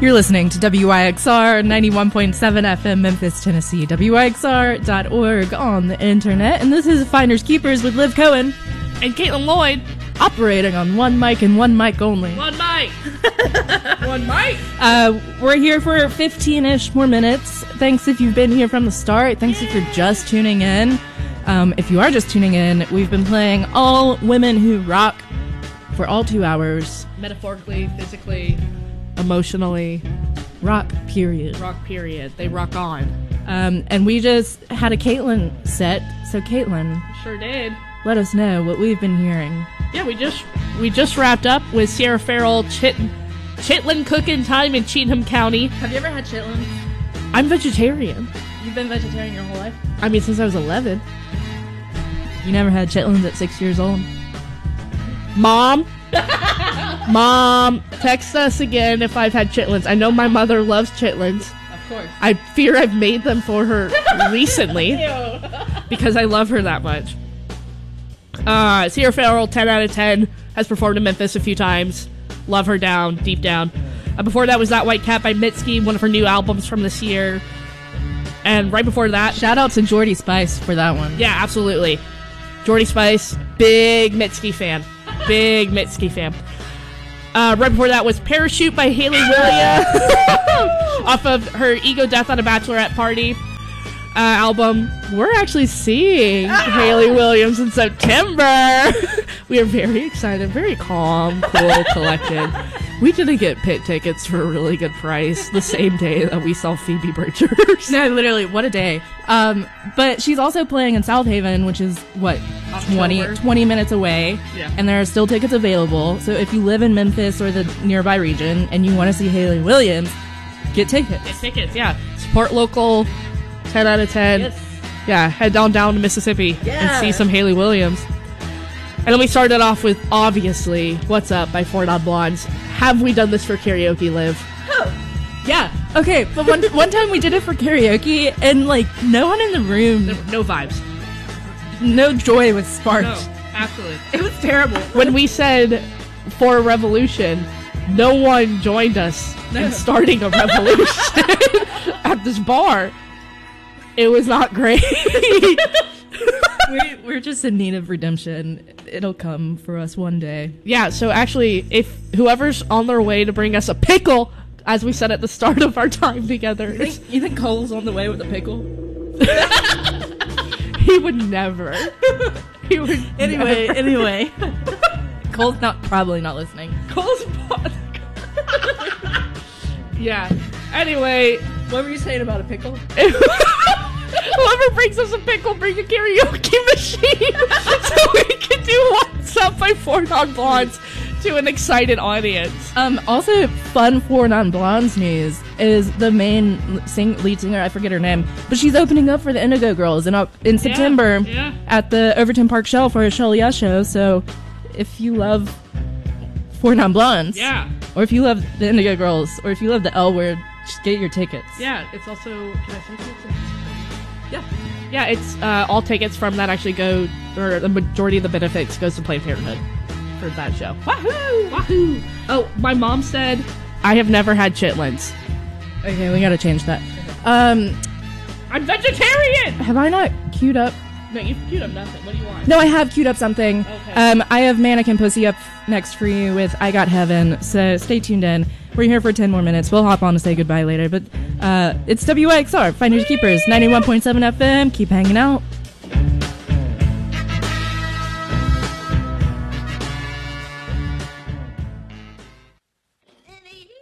You're listening to WYXR 91.7 FM Memphis, Tennessee, WYXR.org on the internet. And this is Finders Keepers with Liv Cohen and Caitlin Lloyd, operating on one mic and one mic only. One mic! One mic! We're here for 15-ish more minutes. Thanks if you've been here from the start. Thanks if you're just tuning in. If you are just tuning in, we've been playing All Women Who Rock for all 2 hours. Metaphorically, physically, emotionally. Rock, period. Rock, period. They rock on. And we just had a Caitlin set. So Caitlin, Sure did. let us know what we've been hearing. Yeah, we just wrapped up with Sierra Farrell, Chitlin Cooking Time in Cheatham County. Have you ever had chitlins? I'm vegetarian. You've been vegetarian your whole life? I mean, since I was 11. You never had chitlins at 6 years old? Mom, text us again if I've had chitlins. I know my mother loves chitlins. Of course. I fear I've made them for her recently because I love her that much. Sierra Farrell, 10 out of 10, has performed in Memphis a few times. Love her down, deep down. Before that was That White Cat by Mitski, one of her new albums from this year. And right before that... Shout out to Jordy Spice for that one. Yeah, absolutely. Jordy Spice, big Mitski fan. Big Mitski fan. Right before that was Parachute by Hayley Williams off of her Ego Death on a Bachelorette Party album. We're actually seeing Hayley Williams in September. We are very excited, very calm, cool, collected. We didn't get pit tickets for a really good price the same day that we saw Phoebe Bridgers. No, literally, what a day. But she's also playing in South Haven, which is, 20 minutes away. Yeah. And there are still tickets available. So if you live in Memphis or the nearby region and you want to see Hayley Williams, get tickets. Get tickets, yeah. Support local, 10 out of 10. Yes. Yeah, head down to Mississippi and see some Hayley Williams. And then we started off with, obviously, What's Up by Four Non Blondes. Have we done this for karaoke, Liv? Oh. Yeah. Okay, but one time we did it for karaoke, and, no one in the room... No vibes. No joy was sparked. No, absolutely. It was terrible. When we said, for a revolution, no one joined us in starting a revolution at this bar. It was not great. We're just in need of redemption. It'll come for us one day. Yeah, so actually, if whoever's on their way to bring us a pickle, as we said at the start of our time together... You think Cole's on the way with a pickle? He would never. He would Anyway. Cole's probably not listening. Cole's... Yeah. Anyway... What were you saying about a pickle? Whoever brings us a pickle, bring a karaoke machine so we can do What's Up by Four Non Blondes to an excited audience. Also, fun Four Non Blondes news is the main lead singer, I forget her name, but she's opening up for the Indigo Girls in September at the Overton Park Shell for a Shell Yeah show. So if you love Four Non Blondes, or if you love the Indigo Girls, or if you love the L Word, just get your tickets. Yeah, it's also... Can I say tickets? Yeah, it's all tickets from that actually go, or the majority of the benefits goes to Planned Parenthood for that show. Wahoo! Wahoo! Oh, my mom said, I have never had chitlins. Okay, we gotta change that. I'm vegetarian! Have I not queued up? No, you've queued up nothing. What do you want? No, I have queued up something. Okay. I have Mannequin Pussy up next for you with I Got Heaven, so stay tuned in. We're here for 10 more minutes. We'll hop on to say goodbye later, but it's WYXR, Finders Keepers, 91.7 FM. Keep hanging out.